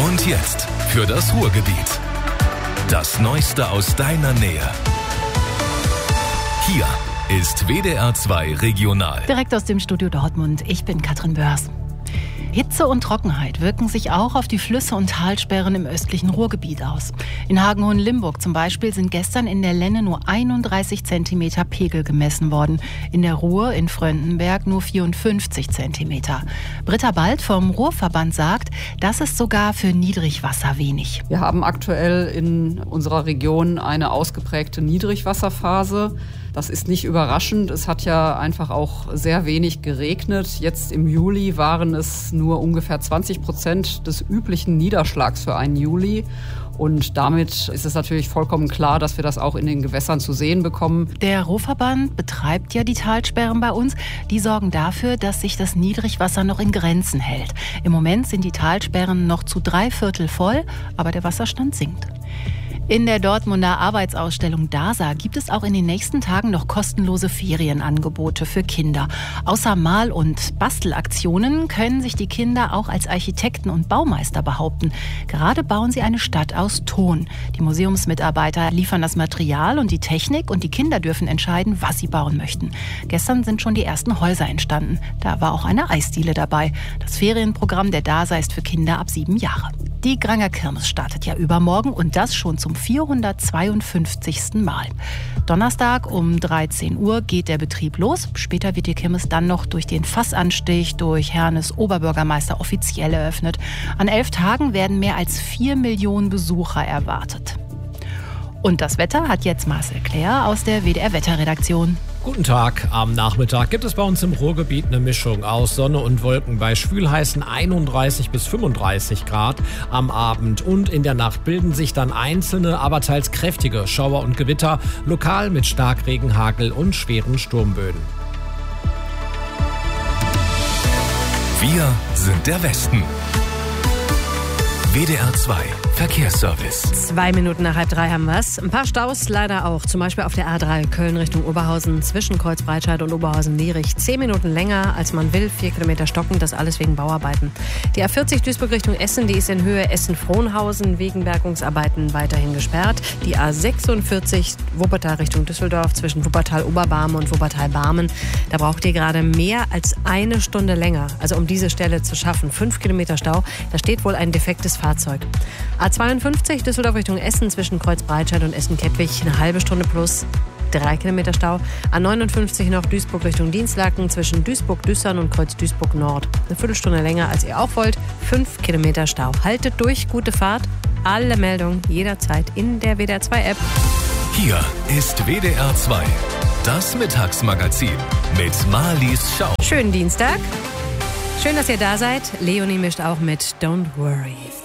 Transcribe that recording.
Und jetzt für das Ruhrgebiet. Das Neueste aus deiner Nähe. Hier ist WDR 2 Regional. Direkt aus dem Studio Dortmund. Ich bin Katrin Börs. Hitze und Trockenheit wirken sich auch auf die Flüsse und Talsperren im östlichen Ruhrgebiet aus. In Hagen-Hohenlimburg zum Beispiel sind gestern in der Lenne nur 31 cm Pegel gemessen worden. In der Ruhr in Fröndenberg nur 54 cm. Britta Bald vom Ruhrverband sagt, das ist sogar für Niedrigwasser wenig. Wir haben aktuell in unserer Region eine ausgeprägte Niedrigwasserphase. Das ist nicht überraschend. Es hat ja einfach auch sehr wenig geregnet. Jetzt im Juli waren es nur ungefähr 20% des üblichen Niederschlags für einen Juli. Und damit ist es natürlich vollkommen klar, dass wir das auch in den Gewässern zu sehen bekommen. Der Ruhrverband betreibt ja die Talsperren bei uns. Die sorgen dafür, dass sich das Niedrigwasser noch in Grenzen hält. Im Moment sind die Talsperren noch zu 3/4 voll, aber der Wasserstand sinkt. In der Dortmunder Arbeitsausstellung DASA gibt es auch in den nächsten Tagen noch kostenlose Ferienangebote für Kinder. Außer Mal- und Bastelaktionen können sich die Kinder auch als Architekten und Baumeister behaupten. Gerade bauen sie eine Stadt aus Ton. Die Museumsmitarbeiter liefern das Material und die Technik und die Kinder dürfen entscheiden, was sie bauen möchten. Gestern sind schon die ersten Häuser entstanden. Da war auch eine Eisdiele dabei. Das Ferienprogramm der DASA ist für Kinder ab 7 Jahre. Die Granger Kirmes startet ja übermorgen und das schon zum 452. Mal. Donnerstag um 13 Uhr geht der Betrieb los. Später wird die Kirmes dann noch durch den Fassanstich durch Hernes Oberbürgermeister offiziell eröffnet. An 11 Tagen werden mehr als 4 Millionen Besucher erwartet. Und das Wetter hat jetzt Marcel Claire aus der WDR-Wetterredaktion. Guten Tag. Am Nachmittag gibt es bei uns im Ruhrgebiet eine Mischung aus Sonne und Wolken bei schwülheißen 31 bis 35 Grad. Am Abend und in der Nacht bilden sich dann einzelne, aber teils kräftige Schauer und Gewitter, lokal mit Starkregen, Hagel und schweren Sturmböen. Wir sind der Westen. WDR 2 Verkehrsservice. 2 Minuten nach 2:30 haben wir es. Ein paar Staus leider auch. Zum Beispiel auf der A3 Köln Richtung Oberhausen zwischen Kreuzbreitscheid und Oberhausen-Lierich. 10 Minuten länger als man will. 4 Kilometer stocken. Das alles wegen Bauarbeiten. Die A40 Duisburg Richtung Essen, die ist in Höhe Essen-Frohnhausen wegen Bergungsarbeiten weiterhin gesperrt. Die A46 Wuppertal Richtung Düsseldorf zwischen Wuppertal-Oberbarmen und Wuppertal-Barmen. Da braucht ihr gerade mehr als 1 Stunde länger. Also um diese Stelle zu schaffen. 5 Kilometer Stau. Da steht wohl ein defektes Fahrzeug. A52 Düsseldorf Richtung Essen zwischen Kreuzbreitscheid und Essen-Kettwig 1/2 Stunde plus 3 Kilometer Stau. A59 noch Duisburg Richtung Dienstlaken zwischen Duisburg-Düssern und Kreuz-Duisburg-Nord. 1 Viertelstunde länger als ihr auch wollt. 5 Kilometer Stau. Haltet durch, gute Fahrt. Alle Meldungen jederzeit in der WDR 2 App. Hier ist WDR 2, das Mittagsmagazin mit Marlies Schau. Schönen Dienstag. Schön, dass ihr da seid. Leonie mischt auch mit Don't Worry.